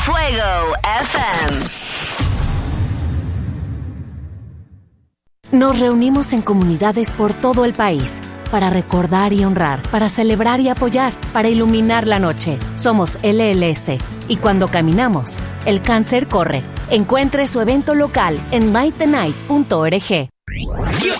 Fuego FM. Nos reunimos en comunidades por todo el país para recordar y honrar, para celebrar y apoyar, para iluminar la noche. Somos LLS y cuando caminamos, el cáncer corre. Encuentre su evento local en mightthenight.org.